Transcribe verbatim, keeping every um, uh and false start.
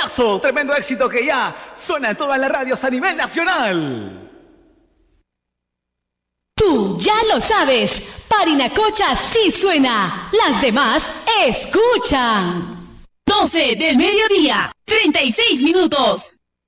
Golazo, tremendo éxito que ya suena en todas las radios a nivel nacional. Tú ya lo sabes, Parinacocha sí suena, las demás escuchan. doce del mediodía, treinta y seis minutos.